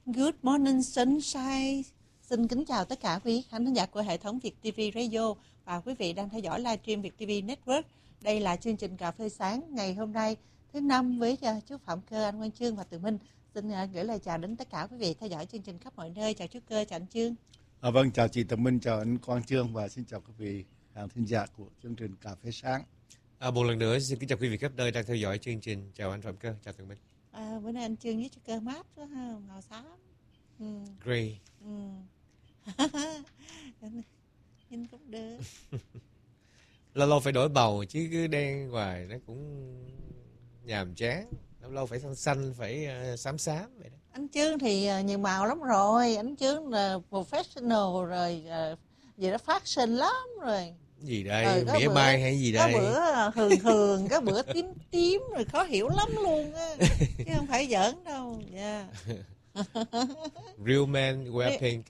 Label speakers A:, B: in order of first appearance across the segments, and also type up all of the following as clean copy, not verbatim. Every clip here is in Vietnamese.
A: Good morning sunshine. Xin kính chào tất cả quý khán giả của hệ thống Việt TV Radio và quý vị đang theo dõi livestream Việt TV Network. Đây là chương trình Cà phê sáng ngày hôm nay thứ năm với chú Phạm Cơ, anh Quang Chương và Tường Minh. Xin gửi lời chào đến tất cả quý vị theo dõi chương trình khắp mọi nơi. Chào chú Cơ, chào anh Chương.
B: Vâng, chào chị Tường Minh, chào anh Quang Chương và xin chào quý vị khán thính giả của chương trình Cà phê sáng.
C: Một lần nữa xin kính chào quý vị khắp nơi đang theo dõi chương trình. Chào anh Phạm Cơ, chào Tường Minh.
A: Bữa nay anh Chương với chú Cơ mát quá ha, màu xám.
C: Gray.
A: Nhìn cũng được.
C: Lâu lâu phải đổi màu chứ cứ đen hoài nó cũng nhàm chán. Lâu lâu phải xanh xanh, phải xám xám vậy đó.
A: Anh Chương thì nhiều màu lắm rồi. Anh Chương là professional rồi, gì đó fashion lắm rồi.
C: Gì đây? Mỉa mai hay gì đây?
A: Có bữa hường hường, có bữa tím tím rồi khó hiểu lắm luôn á. Chứ không phải giỡn đâu. Yeah.
C: Real man wear pink.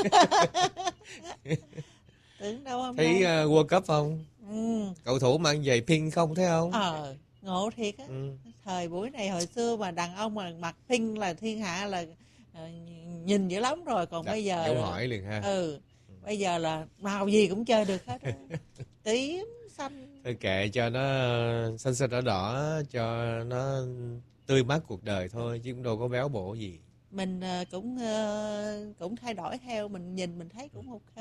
A: Tưởng đâu không?
C: Thấy World Cup không? Cầu thủ mang giày pink không thấy không?
A: Ngộ thiệt á. Thời buổi này hồi xưa mà đàn ông mà mặc pink là thiên hạ là nhìn dữ lắm rồi. Còn bây giờ
C: dấu hỏi liền ha.
A: Bây giờ là màu gì cũng chơi được hết. Tím, xanh.
C: Thôi kệ cho nó xanh xanh đỏ đỏ, cho nó tươi mát cuộc đời thôi chứ cũng đâu có béo bổ gì.
A: Mình cũng thay đổi theo, mình nhìn mình thấy cũng ok.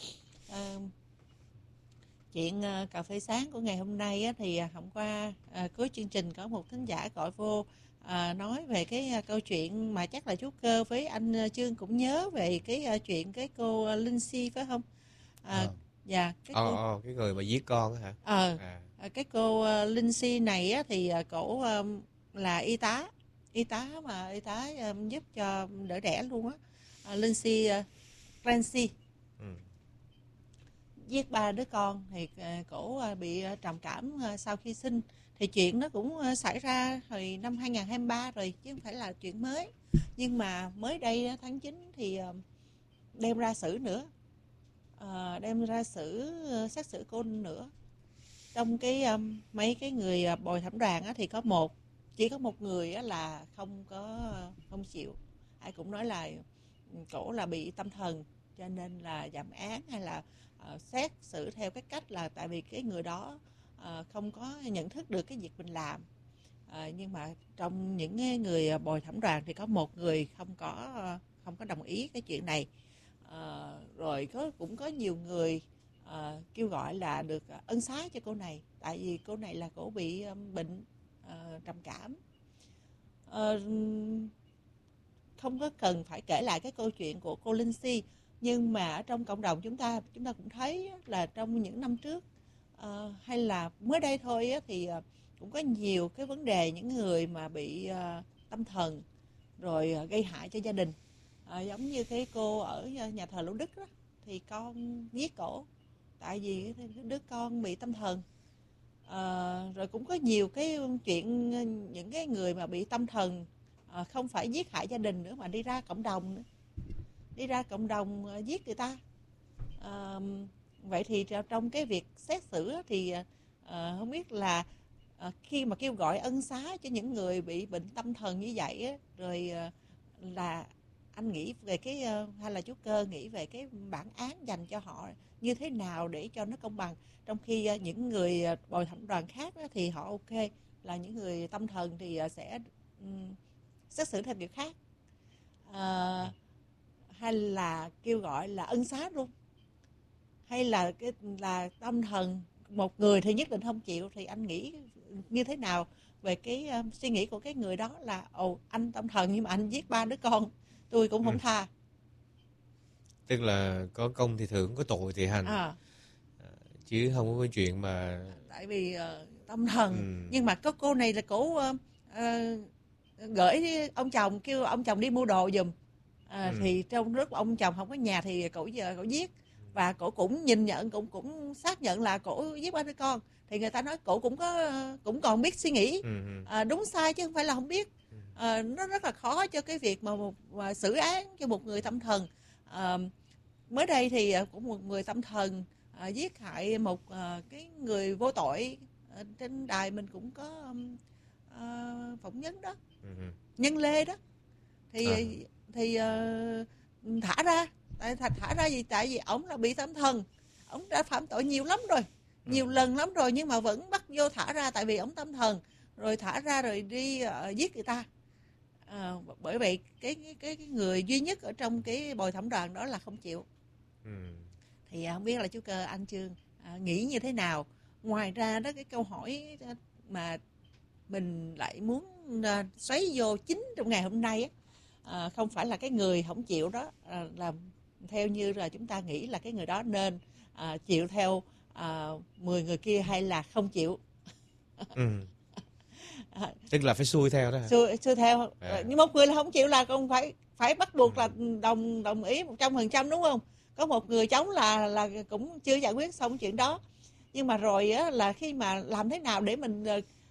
A: Chuyện cà phê sáng của ngày hôm nay á, thì hôm qua cuối chương trình có một thính giả gọi vô nói về cái câu chuyện mà chắc là chú Cơ với anh Chương cũng nhớ về cái chuyện cái cô Lindsay phải không? Dạ,
C: cái người mà giết con hả?
A: Cái cô Lindsay này á, thì cổ là y tá giúp cho đỡ đẻ luôn á. Lindsay Clancy giết 3 đứa con thì cổ bị trầm cảm sau khi sinh. Thì chuyện nó cũng xảy ra hồi năm 2023 rồi chứ không phải là chuyện mới. Nhưng mà mới đây tháng 9 thì đem ra xử nữa. Đem ra xét xử cô nữa. Trong cái mấy cái người bồi thẩm đoàn á, thì chỉ có một người á, là không chịu. Ai cũng nói là cổ là bị tâm thần cho nên là giảm án hay là xét xử theo cái cách là tại vì cái người đó không có nhận thức được cái việc mình làm. Nhưng mà trong những người bồi thẩm đoàn thì có một người không có đồng ý cái chuyện này. Rồi cũng có nhiều người kêu gọi là được ân xá cho cô này, tại vì cô này là cổ bị bệnh trầm cảm. Không có cần phải kể lại cái câu chuyện của cô Lindsay, nhưng mà ở trong cộng đồng chúng ta cũng thấy là trong những năm trước hay là mới đây thôi á, thì cũng có nhiều cái vấn đề những người mà bị tâm thần rồi gây hại cho gia đình. Giống như cái cô ở nhà thờ Lũ Đức đó, thì con giết cổ tại vì đứa con bị tâm thần. Rồi cũng có nhiều cái chuyện những cái người mà bị tâm thần không phải giết hại gia đình nữa mà đi ra cộng đồng nữa. Đi ra cộng đồng giết người ta. Vậy thì trong cái việc xét xử thì không biết là khi mà kêu gọi ân xá cho những người bị bệnh tâm thần như vậy á, rồi là anh nghĩ về cái hay là chú Cơ nghĩ về cái bản án dành cho họ như thế nào để cho nó công bằng, trong khi những người bồi thẩm đoàn khác á, thì họ ok, là những người tâm thần thì sẽ xét xử theo kiểu khác, hay là kêu gọi là ân xá luôn, hay là là tâm thần một người thì nhất định không chịu, thì anh nghĩ như thế nào về cái suy nghĩ của cái người đó là anh tâm thần nhưng mà anh giết 3 đứa con, tôi cũng không tha.
C: Tức là có công thì thưởng, có tội thì hành. Chứ không có cái chuyện mà
A: tại vì tâm thần. Nhưng mà có cô này là cổ gửi ông chồng, kêu ông chồng đi mua đồ giùm. Thì trong lúc ông chồng không có nhà thì cổ giết. Và cổ cũng nhìn nhận, cũng xác nhận là cổ giết 3 đứa con. Thì người ta nói cổ cũng còn biết suy nghĩ đúng sai chứ không phải là không biết. Nó rất là khó cho cái việc mà xử án cho một người tâm thần. Mới đây thì cũng một người tâm thần giết hại một cái người vô tội. Trên đài mình cũng có phỏng vấn đó, Nhân Lê đó. Thì thì thả ra. Thả ra gì? Tại vì ổng là bị tâm thần, ổng đã phạm tội nhiều lắm rồi, nhiều lần lắm rồi, nhưng mà vẫn bắt vô thả ra tại vì ổng tâm thần, rồi thả ra rồi đi giết người ta. Bởi vậy cái người duy nhất ở trong cái bồi thẩm đoàn đó là không chịu. Thì không biết là chú Cơ, anh Chương nghĩ như thế nào? Ngoài ra đó, cái câu hỏi mà mình lại muốn xoáy vô chính trong ngày hôm nay á, không phải là cái người không chịu đó là theo như là chúng ta nghĩ là cái người đó nên chịu theo 10 người kia hay là không chịu.
C: Tức là phải xuôi theo đó hả?
A: Xuôi theo. Nhưng một người là không chịu là còn phải bắt buộc là đồng ý 100%, đúng không? Có một người chống là cũng chưa giải quyết xong chuyện đó. Nhưng mà rồi á, là khi mà làm thế nào để mình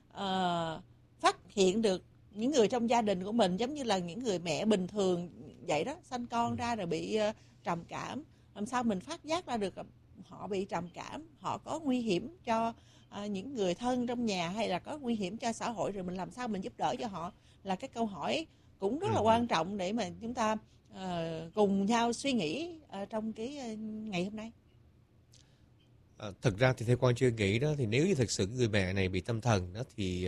A: phát hiện được những người trong gia đình của mình, giống như là những người mẹ bình thường vậy đó, sanh con ra rồi bị trầm cảm, làm sao mình phát giác ra được họ bị trầm cảm, họ có nguy hiểm cho những người thân trong nhà hay là có nguy hiểm cho xã hội, rồi mình làm sao mình giúp đỡ cho họ, là cái câu hỏi cũng rất là quan trọng để mà chúng ta cùng nhau suy nghĩ trong cái ngày hôm nay.
C: Thực ra thì theo Quang chưa nghĩ đó, thì nếu như thực sự người mẹ này bị tâm thần đó thì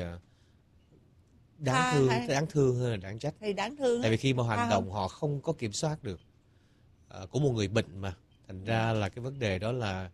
C: đáng thương hơn là đáng trách.
A: Thì đáng thương.
C: Tại vì khi mà hành động họ không có kiểm soát được của một người bệnh mà. Thành ra là cái vấn đề đó là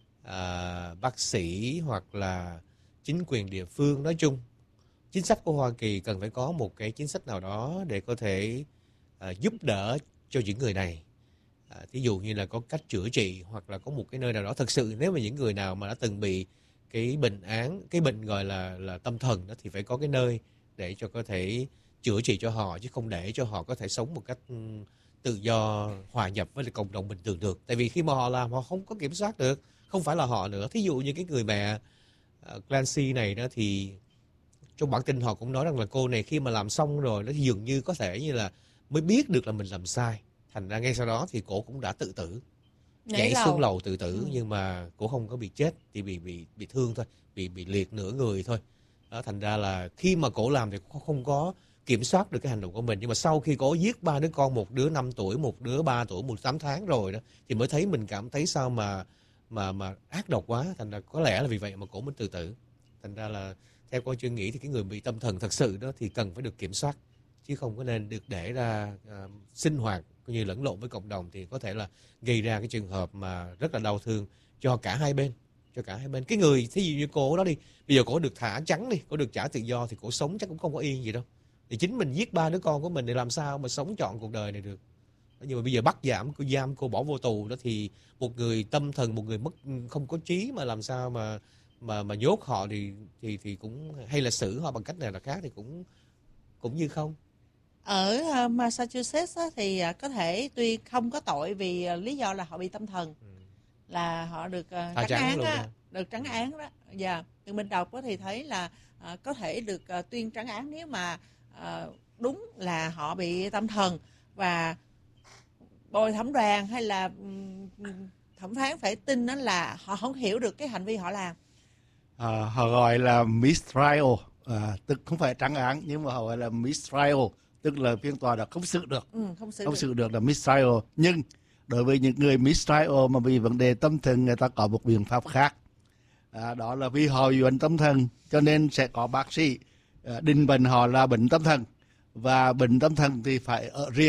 C: bác sĩ hoặc là chính quyền địa phương nói chung, chính sách của Hoa Kỳ cần phải có một cái chính sách nào đó để có thể giúp đỡ cho những người này. Ví dụ như là có cách chữa trị, hoặc là có một cái nơi nào đó thực sự, nếu mà những người nào mà đã từng bị cái bệnh gọi là tâm thần đó, thì phải có cái nơi để cho có thể chữa trị cho họ, chứ không để cho họ có thể sống một cách tự do, hòa nhập với cộng đồng bình thường được. Tại vì khi mà họ làm, họ không có kiểm soát được, không phải là họ nữa. Thí dụ như cái người mẹ Clancy này đó, thì trong bản tin họ cũng nói rằng là cô này khi mà làm xong rồi nó dường như có thể như là mới biết được là mình làm sai. Thành ra ngay sau đó thì cổ cũng đã tự tử, nhảy xuống lầu tự tử. Nhưng mà cổ không có bị chết, chỉ bị thương thôi, bị liệt nửa người thôi đó. Thành ra là khi mà cổ làm thì không có kiểm soát được cái hành động của mình. Nhưng mà sau khi cổ giết 3 đứa con, một đứa 5 tuổi, một đứa 3 tuổi, 18 tháng rồi đó, thì mới thấy mình cảm thấy sao mà ác độc quá. Thành ra có lẽ là vì vậy mà cổ mới tự tử. Thành ra là theo con chưa nghĩ thì cái người bị tâm thần thật sự đó thì cần phải được kiểm soát, chứ không có nên được để ra sinh hoạt như lẫn lộn với cộng đồng, thì có thể là gây ra cái trường hợp mà rất là đau thương cho cả hai bên. Cái người thí dụ như cô đó đi, bây giờ cô được thả trắng đi, cô được trả tự do thì cô sống chắc cũng không có yên gì đâu. Thì chính mình giết 3 đứa con của mình thì làm sao mà sống trọn cuộc đời này được. Nhưng mà bây giờ bắt giam cô bỏ vô tù đó, thì một người tâm thần, một người mất không có trí mà làm sao mà nhốt họ thì cũng, hay là xử họ bằng cách này là khác thì cũng như không.
A: Ở Massachusetts thì có thể tuy không có tội vì lý do là họ bị tâm thần, là họ được trắng án đó, được trắng án đó. Dạ, từ mình đọc thì thấy là có thể được tuyên trắng án nếu mà đúng là họ bị tâm thần, và bồi thẩm đoàn hay là thẩm phán phải tin đó là họ không hiểu được cái hành vi họ làm.
B: Họ gọi là mistrial, tức không phải trắng án, nhưng mà họ gọi là mistrial, tức là phiên tòa đã không xử được. Không xử được là mistrial. Nhưng đối với những người mistrial mà bị vấn đề tâm thần, người ta có một biện pháp khác. Đó là vì họ bị bệnh tâm thần cho nên sẽ có bác sĩ định bệnh họ là bệnh tâm thần, và bệnh tâm thần thì phải ở riêng.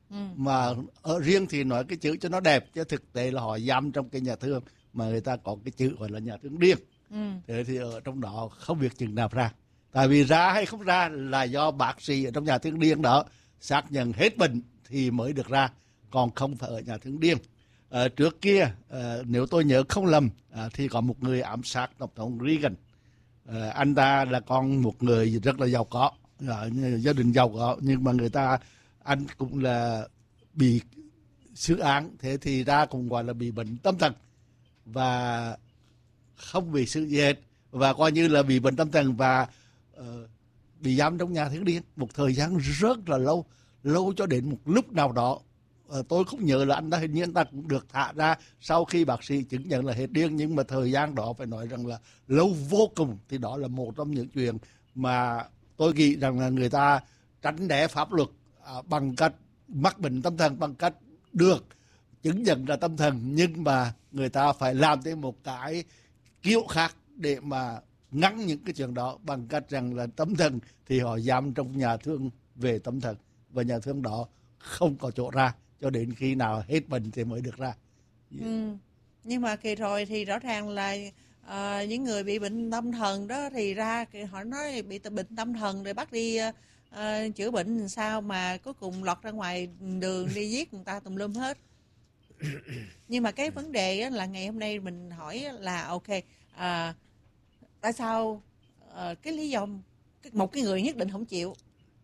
B: Mà ở riêng thì nói cái chữ cho nó đẹp, chứ thực tế là họ giam trong cái nhà thương mà người ta có cái chữ gọi là nhà thương riêng. Thế thì ở trong đó không biết chừng nào ra. Tại vì ra hay không ra là do bác sĩ ở trong nhà thương riêng đó xác nhận hết bệnh thì mới được ra, còn không phải ở nhà thương riêng. Trước kia nếu tôi nhớ không lầm thì có một người ám sát tổng thống Reagan. Anh ta là con một người rất là giàu có, gia đình giàu có, nhưng mà anh cũng là bị xử án, thế thì ra cũng gọi là bị bệnh tâm thần và không bị xử gì hết, và coi như là bị bệnh tâm thần và bị giam trong nhà thương riêng một thời gian rất là lâu cho đến một lúc nào đó. Tôi không nhớ là hình như anh ta cũng được thả ra sau khi bác sĩ chứng nhận là hết điên, nhưng mà thời gian đó phải nói rằng là lâu vô cùng. Thì đó là một trong những chuyện mà tôi nghĩ rằng là người ta tránh né pháp luật bằng cách mắc bệnh tâm thần bằng cách được chứng nhận là tâm thần, nhưng mà người ta phải làm thêm một cái kiểu khác để mà ngăn những cái chuyện đó, bằng cách rằng là tâm thần thì họ giam trong nhà thương về tâm thần, và nhà thương đó không có chỗ ra cho đến khi nào hết bệnh thì mới được ra.
A: Nhưng mà kỳ rồi thì rõ ràng là những người bị bệnh tâm thần đó thì ra họ nói bị bệnh tâm thần rồi bắt đi chữa bệnh làm sao mà cuối cùng lọt ra ngoài đường đi giết người ta tùm lum hết. Nhưng mà cái vấn đề là ngày hôm nay mình hỏi là ok, tại sao cái lý do một cái người nhất định không chịu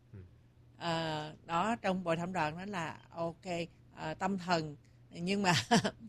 A: đó trong Bồi Thẩm Đoàn đó là ok, tâm thần, nhưng mà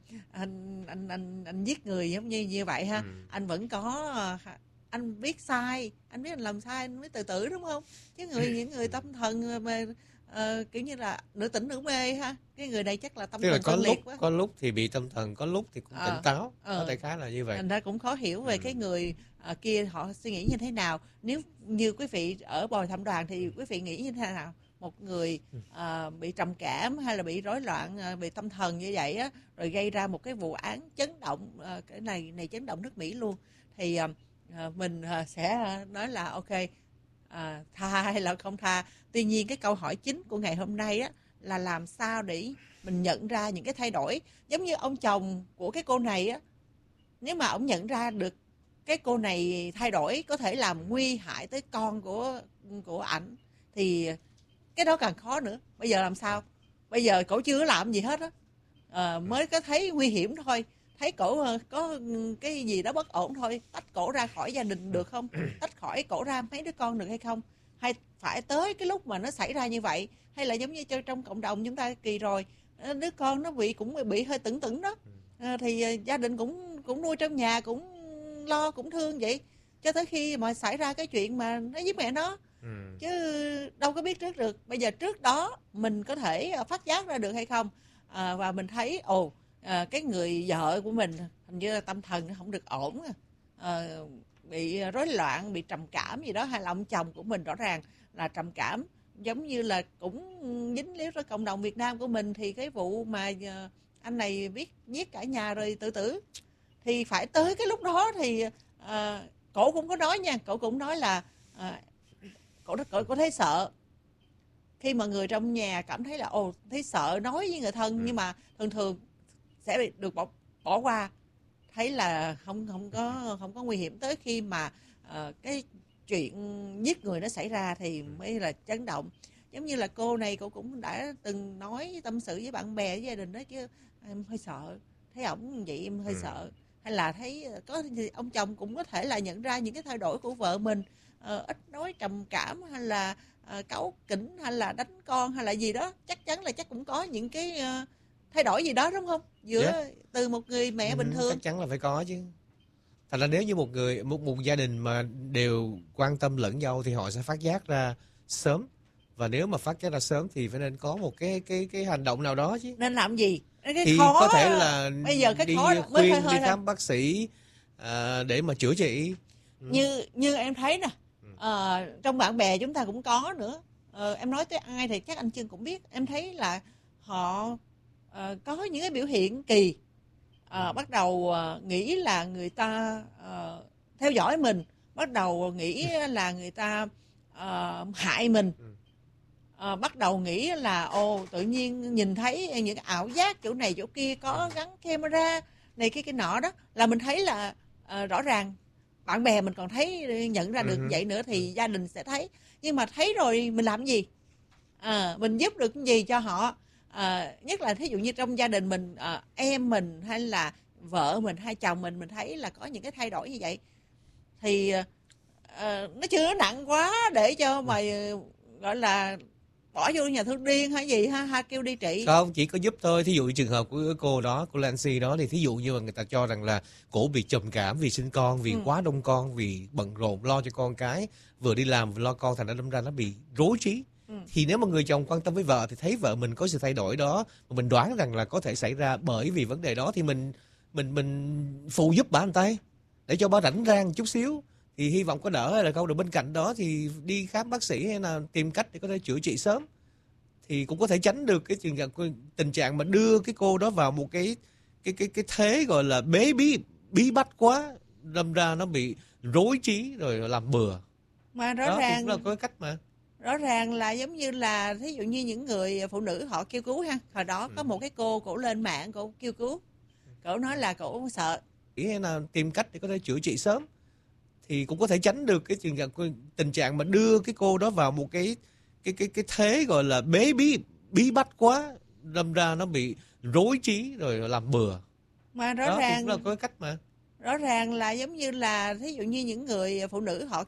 A: anh giết người giống như vậy ha, anh vẫn có anh biết sai, anh biết anh làm sai, anh mới tự tử đúng không? Chứ những người tâm thần mà kiểu như là nửa tỉnh nửa mê ha, cái người này chắc là tâm thần
C: có
A: liệt quá.
C: Có lúc thì bị tâm thần, có lúc thì cũng tỉnh táo, có thể khá là như vậy.
A: Thành ra cũng khó hiểu về cái người kia họ suy nghĩ như thế nào. Nếu như quý vị ở Bồi Thẩm Đoàn thì quý vị nghĩ như thế nào? Một người bị trầm cảm hay là bị rối loạn, bị tâm thần như vậy á, rồi gây ra một cái vụ án chấn động, cái này chấn động nước Mỹ luôn, thì mình sẽ nói là ok, tha hay là không tha. Tuy nhiên cái câu hỏi chính của ngày hôm nay á là làm sao để mình nhận ra những cái thay đổi. Giống như ông chồng của cái cô này á, nếu mà ông nhận ra được cái cô này thay đổi có thể làm nguy hại tới con của ảnh thì cái đó càng khó nữa. Bây giờ làm sao? Bây giờ cổ chưa làm gì hết á, mới có thấy nguy hiểm thôi, thấy cổ có cái gì đó bất ổn thôi, tách cổ ra khỏi gia đình được không? Tách khỏi cổ ra mấy đứa con được hay không? Hay phải tới cái lúc mà nó xảy ra như vậy? Hay là giống như trong cộng đồng chúng ta kỳ rồi, đứa con nó cũng bị hơi tửng tửng đó, thì gia đình cũng nuôi trong nhà, cũng lo cũng thương vậy, cho tới khi mà xảy ra cái chuyện mà nó giết mẹ nó. Chứ đâu có biết trước được. Bây giờ trước đó mình có thể phát giác ra được hay không? Và mình thấy cái người vợ của mình hình như là tâm thần không được ổn, bị rối loạn, bị trầm cảm gì đó, hay là ông chồng của mình rõ ràng là trầm cảm, giống như là cũng dính líu tới cộng đồng Việt Nam của mình. Thì cái vụ mà anh này giết cả nhà rồi tự tử, thì phải tới cái lúc đó thì cổ cũng có nói nha, cổ cũng nói là cổ thấy sợ. Khi mà người trong nhà cảm thấy là thấy sợ nói với người thân, nhưng mà thường sẽ bị được bỏ qua, thấy là không có nguy hiểm. Tới khi mà cái chuyện giết người nó xảy ra thì mới là chấn động. Giống như là cô này, cô cũng đã từng nói tâm sự với bạn bè với gia đình đó, chứ em hơi sợ, thấy ổng vậy em hơi sợ. Hay là thấy có ông chồng cũng có thể là nhận ra những cái thay đổi của vợ mình, ít nói, trầm cảm, hay là cáu kỉnh, hay là đánh con, hay là gì đó. Chắc chắn là cũng có những cái thay đổi gì đó đúng không, giữa từ một người mẹ bình thường.
C: Chắc chắn là phải có chứ. Thành ra nếu như một gia đình mà đều quan tâm lẫn nhau thì họ sẽ phát giác ra sớm. Và nếu mà phát giác ra sớm thì phải nên có một cái hành động nào đó chứ.
A: Nên làm gì? Cái
C: thì
A: khó
C: có thể là
A: bây giờ cái
C: đi
A: khó
C: khuyên, đi khám bác sĩ để mà chữa trị.
A: Như em thấy nè, trong bạn bè chúng ta cũng có nữa. Em nói tới ai thì chắc anh Trương cũng biết. Em thấy là họ có những cái biểu hiện kỳ, bắt đầu nghĩ là người ta theo dõi mình, bắt đầu nghĩ là người ta hại mình, bắt đầu nghĩ là tự nhiên nhìn thấy những ảo giác chỗ này chỗ kia có gắn camera này cái nọ đó, là mình thấy là rõ ràng bạn bè mình còn thấy nhận ra được vậy nữa thì gia đình sẽ thấy. Nhưng mà thấy rồi mình làm gì? Mình giúp được cái gì cho họ? Nhất là thí dụ như trong gia đình mình, em mình hay là vợ mình hay chồng mình thấy là có những cái thay đổi như vậy, thì nó chưa nặng quá để cho mày gọi là bỏ vô nhà thương điên hay gì ha, kêu đi trị.
C: Không, chỉ có giúp thôi. Thí dụ trường hợp của cô đó, cô Lancy đó, thì thí dụ như mà người ta cho rằng là cổ bị trầm cảm vì sinh con, vì quá đông con, vì bận rộn lo cho con cái, vừa đi làm vừa lo con, thành ra đâm ra nó bị rối trí. Thì nếu mà người chồng quan tâm với vợ thì thấy vợ mình có sự thay đổi đó, mà mình đoán rằng là có thể xảy ra bởi vì vấn đề đó, thì mình phụ giúp bà anh tay để cho bà rảnh rang một chút xíu, thì hy vọng có đỡ. Hay là không được bên cạnh đó thì đi khám bác sĩ hay là tìm cách để có thể chữa trị sớm. thì cũng có thể tránh được cái tình trạng mà đưa cái cô đó vào một cái thế gọi là bí bách quá, đâm ra nó bị rối trí rồi làm bừa.
A: Mà rõ
C: đó
A: ràng
C: cũng là có cách mà.
A: Rõ ràng là giống như là thí dụ như những người phụ nữ họ kêu cứu ha. Hồi đó có một cái cổ lên mạng, cổ kêu cứu. Cổ nói là cổ sợ.
C: Ý là tìm cách để có thể chữa trị sớm. Thì cũng có thể tránh được cái tình trạng mà đưa cái cô đó vào một cái thế gọi là bí bách quá, đâm ra nó bị rối trí rồi làm bừa.
A: Mà
C: đó cũng là có cách mà.
A: Rõ ràng là giống như là thí dụ như những người phụ nữ họ